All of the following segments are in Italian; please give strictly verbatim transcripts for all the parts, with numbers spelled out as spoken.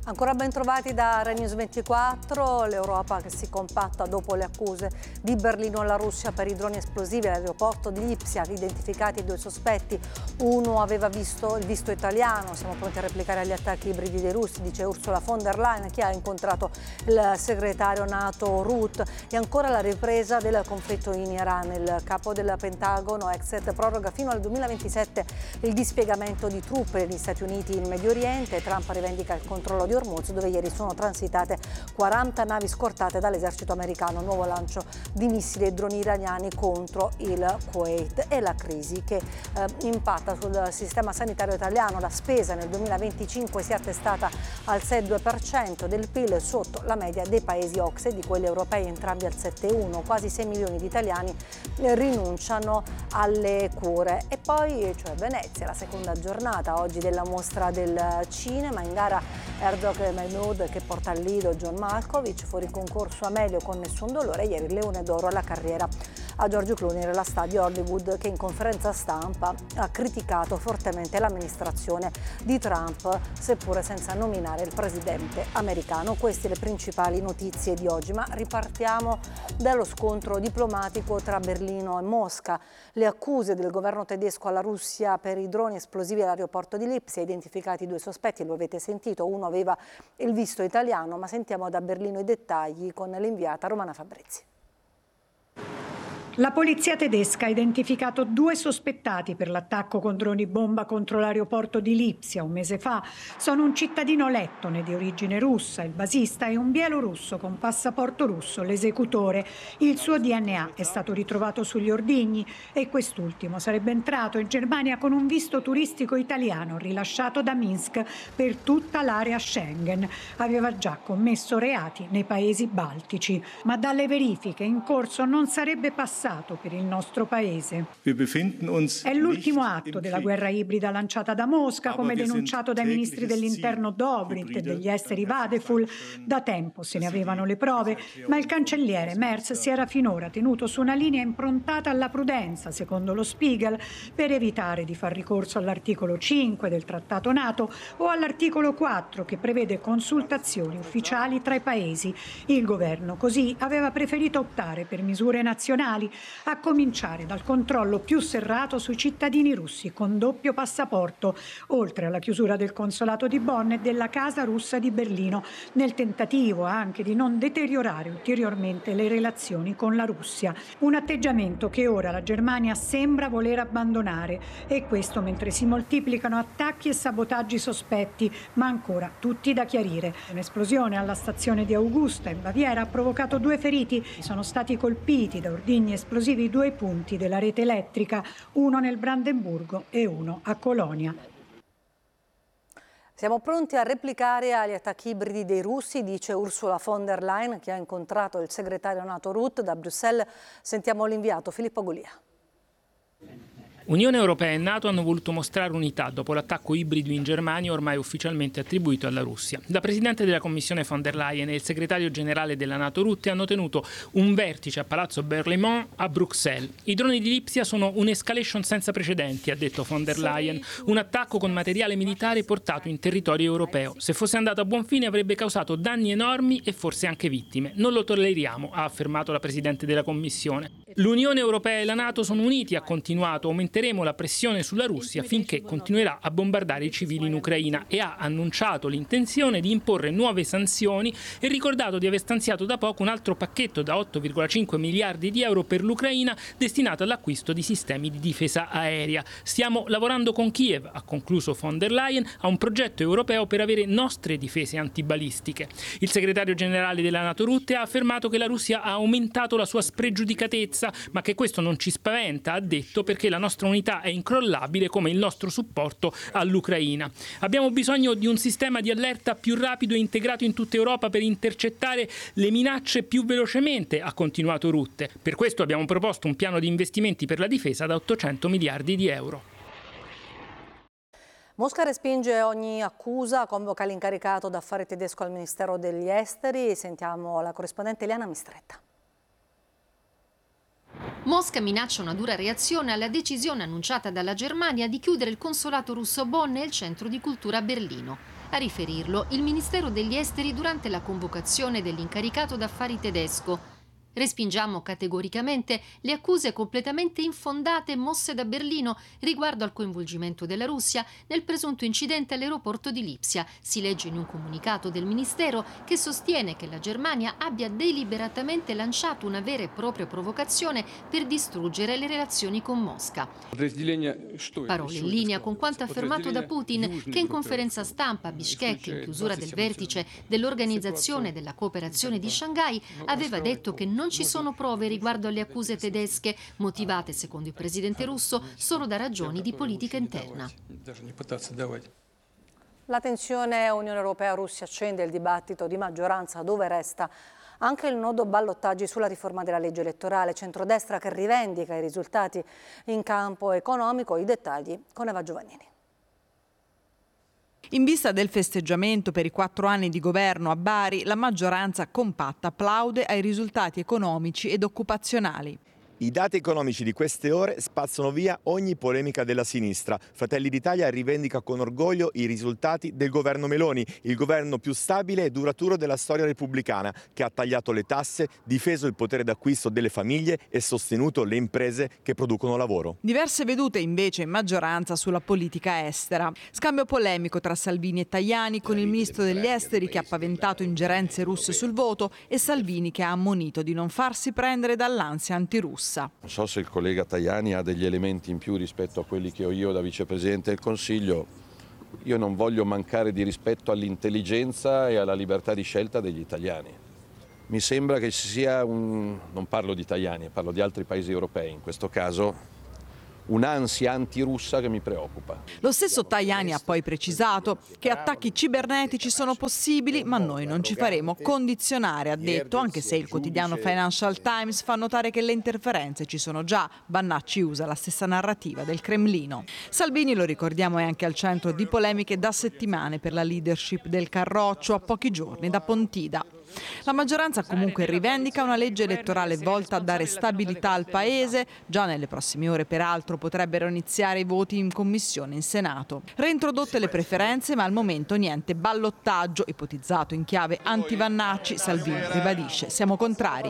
Ancora ben trovati da Rai News ventiquattro, l'Europa che si compatta dopo le accuse di Berlino alla Russia per i droni esplosivi all'aeroporto di Lipsia, identificati due sospetti, uno aveva visto il visto italiano, siamo pronti a replicare agli attacchi ibridi dei russi, dice Ursula von der Leyen, che ha incontrato il segretario NATO Rutte, e ancora la ripresa del conflitto in Iran, il capo del Pentagono Exet proroga fino al duemilaventisette il dispiegamento di truppe degli Stati Uniti in Medio Oriente, Trump rivendica il controllo di Hormuz, dove ieri sono transitate quaranta navi scortate dall'esercito americano, nuovo lancio di missili e droni iraniani contro il Kuwait, e la crisi che eh, impatta sul sistema sanitario italiano. La spesa nel duemilaventicinque si è attestata al sei virgola due per cento del P I L, sotto la media dei paesi O C S E e di quelli europei, entrambi al sette virgola uno. Quasi sei milioni di italiani eh, rinunciano alle cure. E poi, cioè, Venezia, la seconda giornata oggi della mostra del cinema, in gara Herzog e Mahmoud che porta al Lido John Malkovich, fuori concorso Amelio con Nessun dolore, ieri il Leone d'Oro alla carriera a George Clooney nella Star di Hollywood, che in conferenza stampa ha criticato fortemente l'amministrazione di Trump, seppure senza nominare il presidente americano. Queste le principali notizie di oggi, ma ripartiamo dallo scontro diplomatico tra Berlino e Mosca. Le accuse del governo tedesco alla Russia per i droni esplosivi all'aeroporto di Lipsia, identificati due sospetti, lo avete sentito, uno aveva il visto italiano, ma sentiamo da Berlino i dettagli con l'inviata Romana Fabrizi. La polizia tedesca ha identificato due sospettati per l'attacco con droni bomba contro l'aeroporto di Lipsia un mese fa. Sono un cittadino lettone di origine russa, il basista, e un bielorusso con passaporto russo, l'esecutore. Il suo D N A è stato ritrovato sugli ordigni e quest'ultimo sarebbe entrato in Germania con un visto turistico italiano rilasciato da Minsk per tutta l'area Schengen. Aveva già commesso reati nei paesi baltici, ma dalle verifiche in corso non sarebbe passato per il nostro paese. È l'ultimo atto della guerra ibrida lanciata da Mosca, come denunciato dai ministri dell'interno Dobrindt e degli esteri Vadeful. Da tempo se ne avevano le prove, ma il cancelliere Merz si era finora tenuto su una linea improntata alla prudenza, secondo lo Spiegel, per evitare di far ricorso all'articolo cinque del Trattato NATO o all'articolo quattro, che prevede consultazioni ufficiali tra i paesi. Il governo così aveva preferito optare per misure nazionali, a cominciare dal controllo più serrato sui cittadini russi con doppio passaporto, oltre alla chiusura del consolato di Bonn e della Casa Russa di Berlino, nel tentativo anche di non deteriorare ulteriormente le relazioni con la Russia. Un atteggiamento che ora la Germania sembra voler abbandonare, e questo mentre si moltiplicano attacchi e sabotaggi sospetti, ma ancora tutti da chiarire. Un'esplosione alla stazione di Augusta in Baviera ha provocato due feriti. Sono stati colpiti da ordigni esplosivi due punti della rete elettrica, uno nel Brandeburgo e uno a Colonia. Siamo pronti a replicare agli attacchi ibridi dei russi, dice Ursula von der Leyen, che ha incontrato il segretario NATO Rutte da Bruxelles. Sentiamo l'inviato Filippo Golia. Unione Europea e NATO hanno voluto mostrare unità dopo l'attacco ibrido in Germania, ormai ufficialmente attribuito alla Russia. La Presidente della Commissione von der Leyen e il Segretario Generale della NATO Rutte hanno tenuto un vertice a Palazzo Berlaymont a Bruxelles. I droni di Lipsia sono un'escalation senza precedenti, ha detto von der Leyen, un attacco con materiale militare portato in territorio europeo. Se fosse andato a buon fine avrebbe causato danni enormi e forse anche vittime. Non lo tolleriamo, ha affermato la Presidente della Commissione. L'Unione Europea e la NATO sono uniti, ha continuato. Aumenteremo la pressione sulla Russia finché continuerà a bombardare i civili in Ucraina, e ha annunciato l'intenzione di imporre nuove sanzioni e ricordato di aver stanziato da poco un altro pacchetto da otto virgola cinque miliardi di euro per l'Ucraina destinato all'acquisto di sistemi di difesa aerea. Stiamo lavorando con Kiev, ha concluso von der Leyen, a un progetto europeo per avere nostre difese antibalistiche. Il segretario generale della NATO Rutte ha affermato che la Russia ha aumentato la sua spregiudicatezza, ma che questo non ci spaventa, ha detto, perché la nostra unità è incrollabile come il nostro supporto all'Ucraina. Abbiamo bisogno di un sistema di allerta più rapido e integrato in tutta Europa per intercettare le minacce più velocemente, ha continuato Rutte. Per questo abbiamo proposto un piano di investimenti per la difesa da ottocento miliardi di euro. Mosca respinge ogni accusa, convoca l'incaricato d'affari tedesco al Ministero degli Esteri. Sentiamo la corrispondente Eliana Mistretta. Mosca minaccia una dura reazione alla decisione annunciata dalla Germania di chiudere il consolato russo a Bonn e il centro di cultura a Berlino. A riferirlo il Ministero degli Esteri durante la convocazione dell'incaricato d'affari tedesco. Respingiamo categoricamente le accuse completamente infondate mosse da Berlino riguardo al coinvolgimento della Russia nel presunto incidente all'aeroporto di Lipsia. Si legge in un comunicato del Ministero che sostiene che la Germania abbia deliberatamente lanciato una vera e propria provocazione per distruggere le relazioni con Mosca. Parole in linea con quanto affermato da Putin, che in conferenza stampa a Bishkek, in chiusura del vertice dell'Organizzazione della Cooperazione di Shanghai, aveva detto che non Non ci sono prove riguardo alle accuse tedesche, motivate, secondo il presidente russo, solo da ragioni di politica interna. La tensione Unione Europea-Russia accende il dibattito di maggioranza, dove resta anche il nodo ballottaggi sulla riforma della legge elettorale. Centrodestra che rivendica i risultati in campo economico. I dettagli con Eva Giovannini. In vista del festeggiamento per i quattro anni di governo a Bari, la maggioranza compatta applaude ai risultati economici ed occupazionali. I dati economici di queste ore spazzano via ogni polemica della sinistra. Fratelli d'Italia rivendica con orgoglio i risultati del governo Meloni, il governo più stabile e duraturo della storia repubblicana, che ha tagliato le tasse, difeso il potere d'acquisto delle famiglie e sostenuto le imprese che producono lavoro. Diverse vedute invece in maggioranza sulla politica estera. Scambio polemico tra Salvini e Tajani, con il ministro degli esteri che ha paventato ingerenze russe sul voto e Salvini che ha ammonito di non farsi prendere dall'ansia antirussa. Non so se il collega Tajani ha degli elementi in più rispetto a quelli che ho io da vicepresidente del Consiglio. Io non voglio mancare di rispetto all'intelligenza e alla libertà di scelta degli italiani. Mi sembra che ci sia un, non parlo di Tajani, parlo di altri paesi europei, in questo caso un'ansia antirussa che mi preoccupa. Lo stesso Tajani ha poi precisato che attacchi cibernetici sono possibili, ma noi non ci faremo condizionare, ha detto, anche se il quotidiano Financial Times fa notare che le interferenze ci sono già. Bannacci usa la stessa narrativa del Cremlino. Salvini, lo ricordiamo, è anche al centro di polemiche da settimane per la leadership del Carroccio, a pochi giorni da Pontida. La maggioranza comunque rivendica una legge elettorale volta a dare stabilità al Paese. Già nelle prossime ore, peraltro, potrebbero iniziare i voti in commissione in Senato. Reintrodotte le preferenze, ma al momento niente ballottaggio, ipotizzato in chiave anti-Vannacci. Salvini ribadisce: siamo contrari.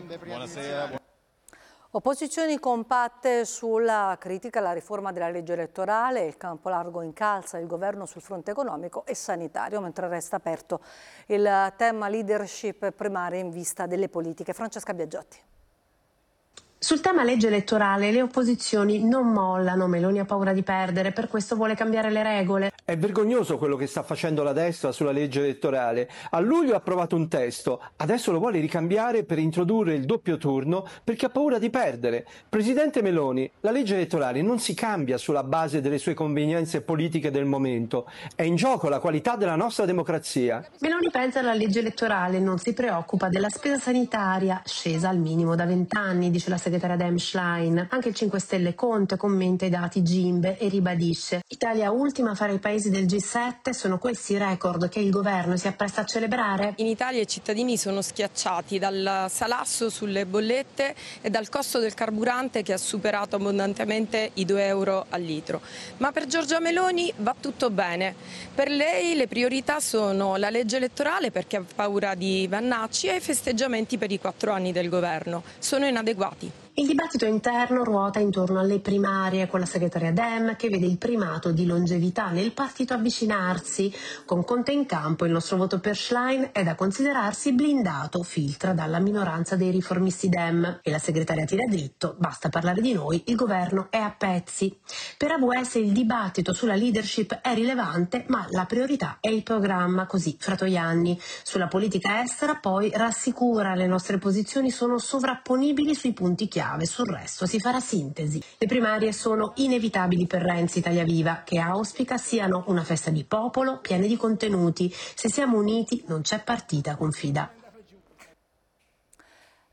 Opposizioni compatte sulla critica alla riforma della legge elettorale, il campo largo incalza il governo sul fronte economico e sanitario, mentre resta aperto il tema leadership primaria in vista delle politiche. Francesca Biagiotti. Sul tema legge elettorale le opposizioni non mollano, Meloni ha paura di perdere, per questo vuole cambiare le regole. È vergognoso quello che sta facendo la destra sulla legge elettorale. A luglio ha approvato un testo, adesso lo vuole ricambiare per introdurre il doppio turno perché ha paura di perdere. Presidente Meloni, la legge elettorale non si cambia sulla base delle sue convenienze politiche del momento, è in gioco la qualità della nostra democrazia. Meloni pensa alla legge elettorale, non si preoccupa della spesa sanitaria, scesa al minimo da vent'anni, dice la segretaria Dem Schlein. Anche il cinque Stelle Conte commenta i dati Gimbe e ribadisce: Italia ultima fra i paesi del G sette, sono questi i record che il governo si appresta a celebrare? In Italia i cittadini sono schiacciati dal salasso sulle bollette e dal costo del carburante che ha superato abbondantemente i due euro al litro. Ma per Giorgia Meloni va tutto bene. Per lei le priorità sono la legge elettorale, perché ha paura di Vannacci, e i festeggiamenti per i quattro anni del governo. Sono inadeguati. Il dibattito interno ruota intorno alle primarie, con la segretaria Dem che vede il primato di longevità nel partito avvicinarsi. Con Conte in campo, il nostro voto per Schlein è da considerarsi blindato, filtra dalla minoranza dei riformisti Dem. E la segretaria tira dritto: basta parlare di noi, il governo è a pezzi. Per A V S il dibattito sulla leadership è rilevante, ma la priorità è il programma, così Fratoianni. Sulla politica estera poi rassicura: le nostre posizioni sono sovrapponibili sui punti chiave. Sul resto si farà sintesi. Le primarie sono inevitabili per Renzi Italia Viva, che auspica siano una festa di popolo, piene di contenuti. Se siamo uniti non c'è partita, confida.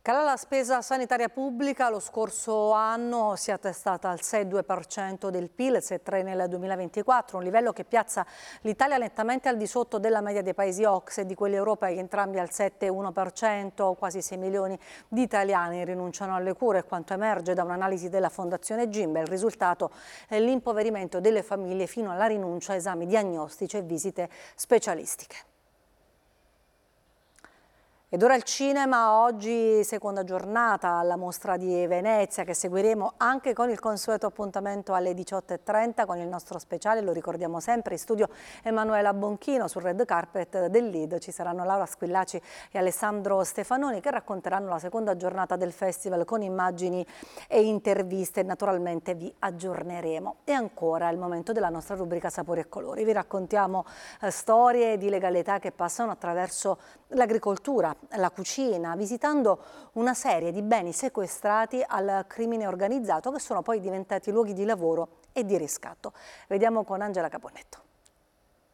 Cala la spesa sanitaria pubblica, lo scorso anno si è attestata al sei virgola due per cento del P I L, sei virgola tre nel duemilaventiquattro, un livello che piazza l'Italia nettamente al di sotto della media dei paesi O C S E e di quelli europei, entrambi al sette virgola uno per cento. Quasi sei milioni di italiani rinunciano alle cure, quanto emerge da un'analisi della Fondazione Gimbe. Il risultato è l'impoverimento delle famiglie fino alla rinuncia a esami diagnostici e visite specialistiche. Ed ora il cinema, oggi seconda giornata alla Mostra di Venezia che seguiremo anche con il consueto appuntamento alle diciotto e trenta con il nostro speciale, lo ricordiamo sempre, in studio Emanuela Bonchino. Sul red carpet del Lido ci saranno Laura Squillaci e Alessandro Stefanoni che racconteranno la seconda giornata del festival con immagini e interviste. Naturalmente vi aggiorneremo. E ancora è il momento della nostra rubrica Sapori e Colori. Vi raccontiamo eh, storie di legalità che passano attraverso l'agricoltura, la cucina, visitando una serie di beni sequestrati al crimine organizzato che sono poi diventati luoghi di lavoro e di riscatto. Vediamo con Angela Caponnetto.